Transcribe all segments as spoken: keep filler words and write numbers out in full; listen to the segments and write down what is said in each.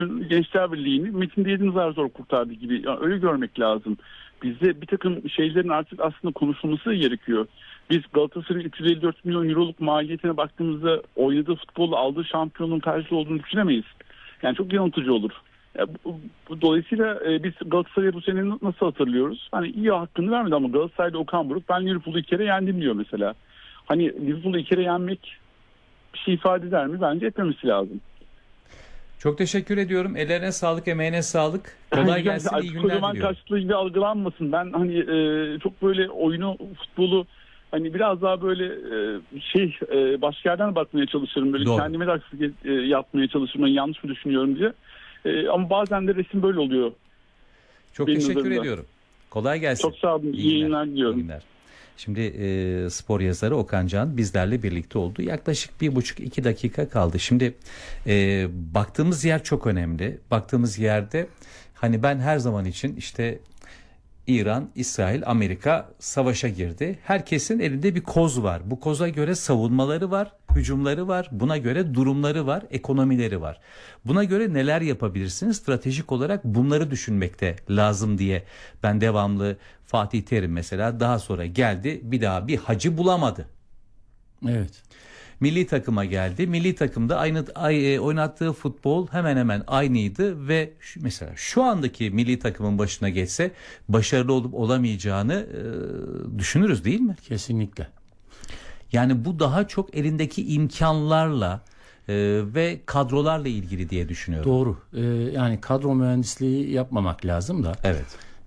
Gençler Birliği'ni Metin Diyet'in zar zor kurtardı gibi. Yani öyle görmek lazım. Bizde bir takım şeylerin artık aslında konuşulması gerekiyor. Biz Galatasaray'ın üç yüz elli dört milyon euroluk maliyetine baktığımızda oynadığı futbolla aldığı şampiyonluğun karşılığı olduğunu düşünemeyiz. Yani çok yanıltıcı olur. Ya bu, bu, dolayısıyla e, biz Galatasaray'ı bu sene nasıl hatırlıyoruz? Hani iyi hakkını vermedi ama Galatasaray'da Okan Buruk ben Liverpool'u iki kere yendim diyor mesela. Hani Liverpool'u iki kere yenmek bir şey ifade eder mi? Bence etmemesi lazım. Çok teşekkür ediyorum. Ellerine sağlık, emeğine sağlık. Kolay gelsin, iyi günler kocaman diliyorum. karşılığı gibi algılanmasın. Ben hani e, çok böyle oyunu, futbolu hani biraz daha böyle e, şey e, başka yerden bakmaya çalışırım. Böyle Doğru. kendime de haksızlık e, yapmaya çalışırım. Yani yanlış mı düşünüyorum diye. E, ama bazen de resim böyle oluyor. Çok Benim teşekkür nazarımda. ediyorum. Kolay gelsin. Çok sağ olun. İyi, iyi günler diliyorum. İyi günler. Şimdi e, spor yazarı Okan Can bizlerle birlikte oldu. Yaklaşık bir buçuk iki dakika kaldı. Şimdi e, baktığımız yer çok önemli. Baktığımız yerde hani ben her zaman için işte İran, İsrail, Amerika savaşa girdi. Herkesin elinde bir koz var. Bu koza göre savunmaları var, hücumları var. Buna göre durumları var, ekonomileri var. Buna göre neler yapabilirsiniz? Stratejik olarak bunları düşünmekte lazım diye ben devamlı Fatih Terim mesela daha sonra geldi. Bir daha bir hacı bulamadı. Evet. Milli takıma geldi. Milli takımda aynı ay, oynattığı futbol hemen hemen aynıydı ve şu, mesela şu andaki milli takımın başına geçse başarılı olup olamayacağını e, düşünürüz değil mi? Kesinlikle. Yani bu daha çok elindeki imkanlarla e, ve kadrolarla ilgili diye düşünüyorum. Doğru. Ee, yani kadro mühendisliği yapmamak lazım da. Evet.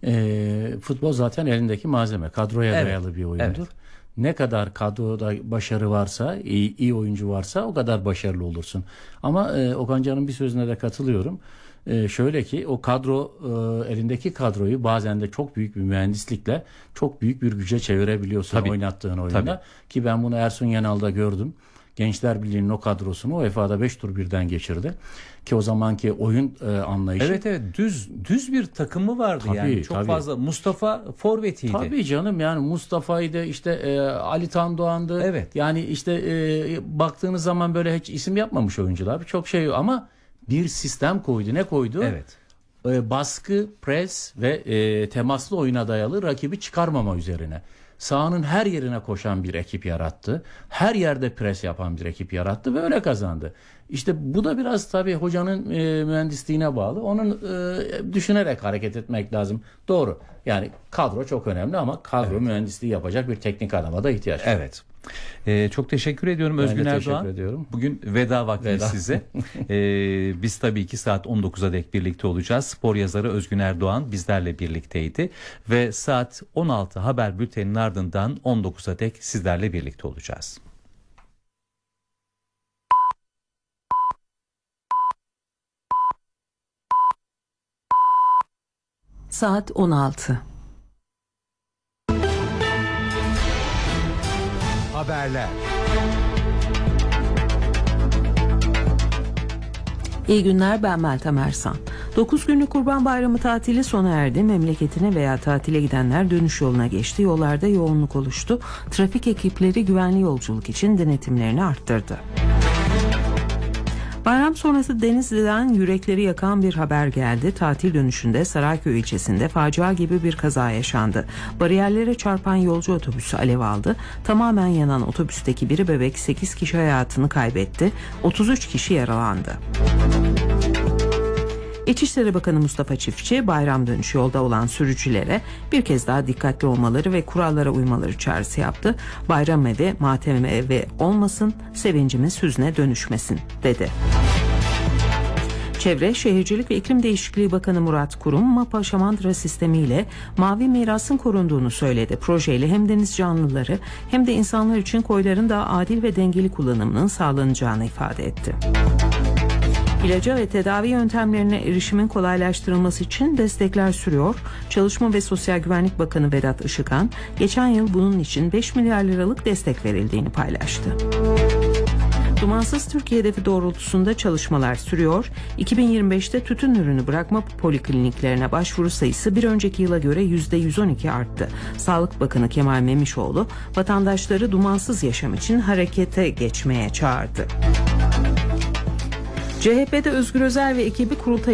E, futbol zaten elindeki malzeme. Kadroya Evet. dayalı bir oyundur. Evet. Ne kadar kadroda başarı varsa, iyi, iyi oyuncu varsa o kadar başarılı olursun. Ama e, Okan Can'ın bir sözüne de katılıyorum. E, şöyle ki o kadro, e, elindeki kadroyu bazen de çok büyük bir mühendislikle çok büyük bir güce çevirebiliyorsun. Tabii. Oynattığın oyunda. Tabii. Ki ben bunu Ersun Yanal'da gördüm. Gençler Birliği'nin o kadrosunu U E F A'da beş tur birden geçirdi. Ki o zamanki oyun e, anlayışı. Evet evet düz düz bir takımı vardı tabii, yani çok tabii. fazla. Mustafa forvetiydi. Tabii canım yani Mustafa'ydı işte e, Ali Tan Doğan'dı. Evet. Yani işte e, baktığınız zaman böyle hiç isim yapmamış oyuncular. Çok şey ama bir sistem koydu. Ne koydu? Evet. E, baskı, pres ve e, temaslı oyuna dayalı rakibi çıkarmama üzerine. Sahanın her yerine koşan bir ekip yarattı. Her yerde pres yapan bir ekip yarattı ve öyle kazandı. İşte bu da biraz tabii hocanın e, mühendisliğine bağlı. Onun e, düşünerek hareket etmek lazım. Doğru. Yani kadro çok önemli ama kadro evet. mühendisliği yapacak bir teknik adama da ihtiyaç var. Evet. Ee, çok teşekkür ediyorum ben Özgün teşekkür Erdoğan. ediyorum. Bugün veda vakti Veda. size. Ee, biz tabii ki saat on dokuza dek birlikte olacağız. Spor yazarı Özgün Erdoğan bizlerle birlikteydi. Ve saat on altı haber bülteninin ardından on dokuza dek sizlerle birlikte olacağız. Saat on altı. Haberler. İyi günler, ben Meltem Ersan. dokuz günlük Kurban Bayramı tatili sona erdi. Memleketine veya tatile gidenler dönüş yoluna geçti. Yollarda yoğunluk oluştu. Trafik ekipleri güvenli yolculuk için denetimlerini arttırdı. Bayram sonrası Denizli'den yürekleri yakan bir haber geldi. Tatil dönüşünde Sarayköy ilçesinde facia gibi bir kaza yaşandı. Bariyerlere çarpan yolcu otobüsü alev aldı. Tamamen yanan otobüsteki bir bebek sekiz kişi hayatını kaybetti. otuz üç kişi yaralandı. İçişleri Bakanı Mustafa Çiftçi bayram dönüşü yolda olan sürücülere bir kez daha dikkatli olmaları ve kurallara uymaları çağrısı yaptı. Bayram evi matem evi olmasın, sevincimiz hüzne dönüşmesin dedi. Çevre, Şehircilik ve İklim Değişikliği Bakanı Murat Kurum, MAPA şamandıra sistemiyle mavi mirasın korunduğunu söyledi. Projeyle hem deniz canlıları hem de insanlar için koyların daha adil ve dengeli kullanımının sağlanacağını ifade etti. İlaca ve tedavi yöntemlerine erişimin kolaylaştırılması için destekler sürüyor. Çalışma ve Sosyal Güvenlik Bakanı Vedat Işıkhan, geçen yıl bunun için beş milyar liralık destek verildiğini paylaştı. Dumansız Türkiye hedefi doğrultusunda çalışmalar sürüyor. iki bin yirmi beşte tütün ürünü bırakma polikliniklerine başvuru sayısı bir önceki yıla göre yüzde yüz on iki arttı. Sağlık Bakanı Kemal Memişoğlu, vatandaşları dumansız yaşam için harekete geçmeye çağırdı. C H P'de Özgür Özel ve ekibi kurultay